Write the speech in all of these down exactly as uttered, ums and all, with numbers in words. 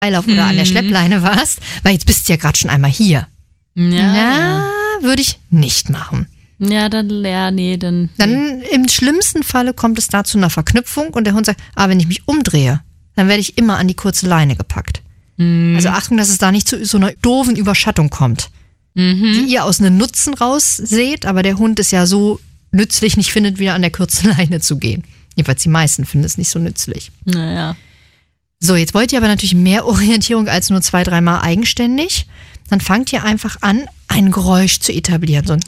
Eilauf oder an der Schleppleine warst, weil jetzt bist du ja gerade schon einmal hier. Ja, Na, ja. würde ich nicht machen. Ja, dann, ja, nee, dann. Dann im schlimmsten Falle kommt es da zu einer Verknüpfung und der Hund sagt, ah, wenn ich mich umdrehe, dann werde ich immer an die kurze Leine gepackt. Mhm. Also Achtung, dass es da nicht zu so einer doofen Überschattung kommt. Mhm. Die ihr aus einem Nutzen raus seht, aber der Hund es ja so nützlich nicht findet, wieder an der kurzen Leine zu gehen. Jedenfalls die meisten finden es nicht so nützlich. Naja. So, jetzt wollt ihr aber natürlich mehr Orientierung als nur zwei, dreimal eigenständig. Dann fangt ihr einfach an, ein Geräusch zu etablieren. So ein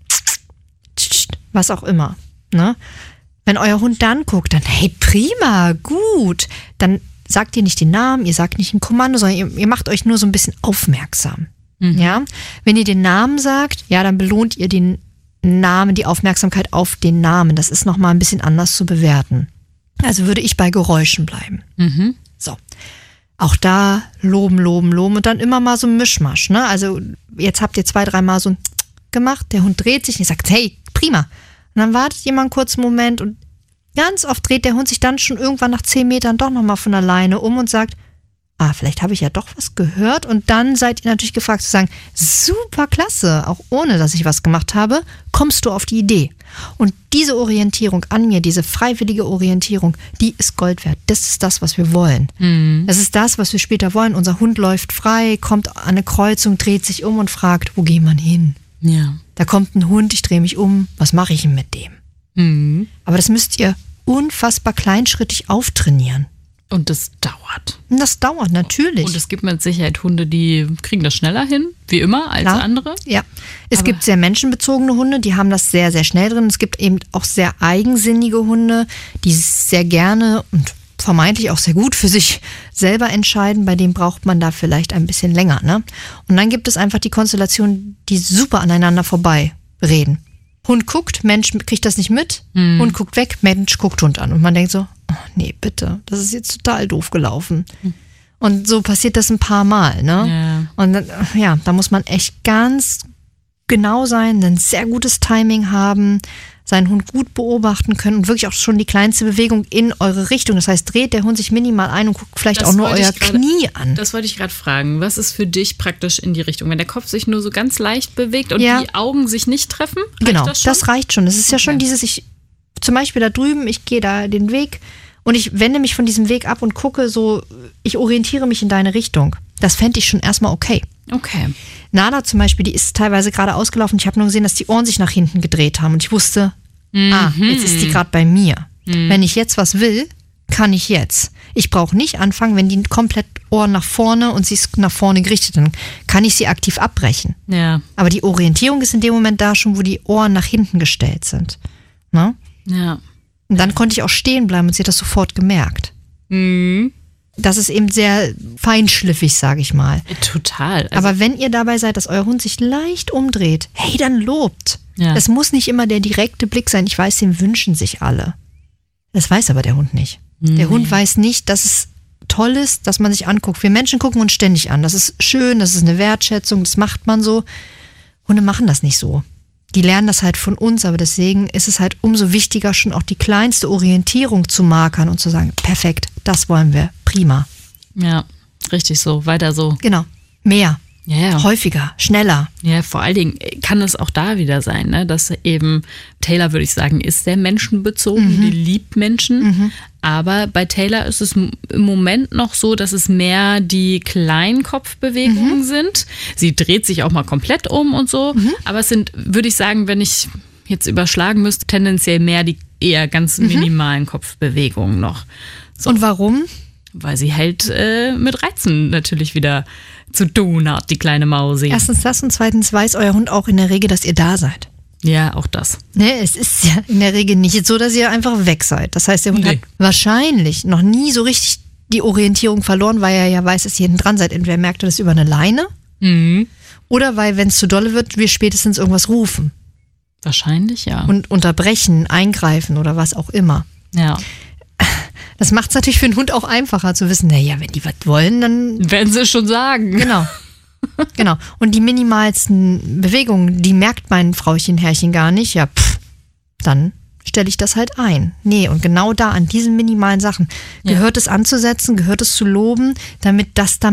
was auch immer. Ne? Wenn euer Hund dann guckt, dann hey, prima, gut. Dann sagt ihr nicht den Namen, ihr sagt nicht ein Kommando, sondern ihr, ihr macht euch nur so ein bisschen aufmerksam. Mhm. Ja? Wenn ihr den Namen sagt, ja, dann belohnt ihr den Namen, die Aufmerksamkeit auf den Namen. Das ist nochmal ein bisschen anders zu bewerten. Also würde ich bei Geräuschen bleiben. Mhm. So. Auch da loben, loben, loben und dann immer mal so ein Mischmasch. Ne? Also jetzt habt ihr zwei, dreimal so ein gemacht, der Hund dreht sich und ihr sagt, hey, prima. Und dann wartet ihr mal einen kurzen Moment und ganz oft dreht der Hund sich dann schon irgendwann nach zehn Metern doch nochmal von alleine um und sagt, ah, vielleicht habe ich ja doch was gehört. Und dann seid ihr natürlich gefragt zu sagen, super klasse, auch ohne, dass ich was gemacht habe, kommst du auf die Idee. Und diese Orientierung an mir, diese freiwillige Orientierung, die ist Gold wert. Das ist das, was wir wollen. Mhm. Das ist das, was wir später wollen. Unser Hund läuft frei, kommt an eine Kreuzung, dreht sich um und fragt, wo geht man hin? Ja. Da kommt ein Hund, ich drehe mich um, was mache ich denn mit dem? Mhm. Aber das müsst ihr unfassbar kleinschrittig auftrainieren. Und das dauert. Und das dauert natürlich. Und es gibt mit Sicherheit Hunde, die kriegen das schneller hin, wie immer, als Klar. andere. Ja, es Aber gibt sehr menschenbezogene Hunde, die haben das sehr, sehr schnell drin. Es gibt eben auch sehr eigensinnige Hunde, die sehr gerne und vermeintlich auch sehr gut für sich selber entscheiden. Bei denen braucht man da vielleicht ein bisschen länger. Ne? Und dann gibt es einfach die Konstellation, die super aneinander vorbei reden. Hund guckt, Mensch kriegt das nicht mit. Mhm. Hund guckt weg, Mensch guckt Hund an. Und man denkt so, oh, nee, bitte, das ist jetzt total doof gelaufen. Mhm. Und so passiert das ein paar Mal. Ne? Ja. Und dann, ja, da muss man echt ganz genau sein, ein sehr gutes Timing haben, seinen Hund gut beobachten können und wirklich auch schon die kleinste Bewegung in eure Richtung. Das heißt, dreht der Hund sich minimal ein und guckt vielleicht Das auch nur wollte euer ich grade- Knie an. Das wollte ich gerade fragen. Was ist für dich praktisch in die Richtung? Wenn der Kopf sich nur so ganz leicht bewegt und Ja. die Augen sich nicht treffen? Reicht Genau, das, schon? das reicht schon. Das ist ja schon Okay. dieses, ich zum Beispiel da drüben, ich gehe da den Weg und ich wende mich von diesem Weg ab und gucke so, ich orientiere mich in deine Richtung. Das fände ich schon erstmal okay. Okay. Nada zum Beispiel, die ist teilweise gerade ausgelaufen. Ich habe nur gesehen, dass die Ohren sich nach hinten gedreht haben und ich wusste, ah, jetzt ist die gerade bei mir. Mhm. Wenn ich jetzt was will, kann ich jetzt. Ich brauche nicht anfangen, wenn die komplett Ohren nach vorne und sie ist nach vorne gerichtet, dann kann ich sie aktiv abbrechen. Ja. Aber die Orientierung ist in dem Moment da schon, wo die Ohren nach hinten gestellt sind. Ne? Ja. Und dann konnte ich auch stehen bleiben und sie hat das sofort gemerkt. Mhm. Das ist eben sehr feinschliffig, sage ich mal. Total. Also, Aber wenn ihr dabei seid, dass euer Hund sich leicht umdreht, hey, dann lobt. Ja. Das muss nicht immer der direkte Blick sein. Ich weiß, den wünschen sich alle. Das weiß aber der Hund nicht. Der Nee. Hund weiß nicht, dass es toll ist, dass man sich anguckt. Wir Menschen gucken uns ständig an. Das ist schön, das ist eine Wertschätzung, das macht man so. Hunde machen das nicht so. Die lernen das halt von uns, aber deswegen ist es halt umso wichtiger, schon auch die kleinste Orientierung zu markern und zu sagen, perfekt, das wollen wir, prima. Ja, richtig so, weiter so. Genau, mehr, Ja, ja. häufiger, schneller. Ja, vor allen Dingen kann es auch da wieder sein, ne, dass eben Taylor, würde ich sagen, ist sehr menschenbezogen, die liebt Menschen. Aber bei Taylor ist es im Moment noch so, dass es mehr die Kleinkopfbewegungen sind. Sie dreht sich auch mal komplett um und so. Aber es sind, würde ich sagen, wenn ich jetzt überschlagen müsste, tendenziell mehr die eher ganz minimalen Kopfbewegungen noch. So, Und warum? weil sie halt äh, mit Reizen natürlich wieder zu tun hat, die kleine Mausi. Erstens das und zweitens weiß euer Hund auch in der Regel, dass ihr da seid. Ja, auch das. Ne, es ist ja in der Regel nicht so, dass ihr einfach weg seid. Das heißt, der Hund Nee. hat wahrscheinlich noch nie so richtig die Orientierung verloren, weil er ja weiß, dass ihr hinten dran seid. Entweder merkt er das über eine Leine Mhm. oder weil, wenn es zu dolle wird, wir spätestens irgendwas rufen Wahrscheinlich, ja. und unterbrechen, eingreifen oder was auch immer. ja. Das macht es natürlich für den Hund auch einfacher zu wissen, naja, wenn die was wollen, dann Werden sie schon sagen. genau. Genau. Und die minimalsten Bewegungen, die merkt mein Frauchen, Herrchen gar nicht. Ja, pff, dann stelle ich das halt ein. Nee, und genau da, an diesen minimalen Sachen, gehört ja. es anzusetzen, gehört es zu loben, damit das dann